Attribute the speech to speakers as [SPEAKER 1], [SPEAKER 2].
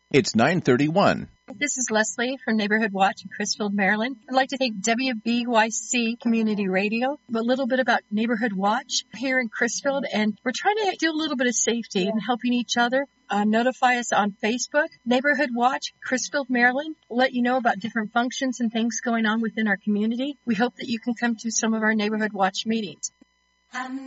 [SPEAKER 1] It's 9:31.
[SPEAKER 2] This is Leslie from Neighborhood Watch in Crisfield, Maryland. I'd like to thank WBYC Community Radio, a little bit about Neighborhood Watch here in Crisfield, and we're trying to do a little bit of safety and helping each other. Notify us on Facebook, Neighborhood Watch, Crisfield, Maryland. We'll let you know about different functions and things going on within our community. We hope that you can come to some of our Neighborhood Watch meetings.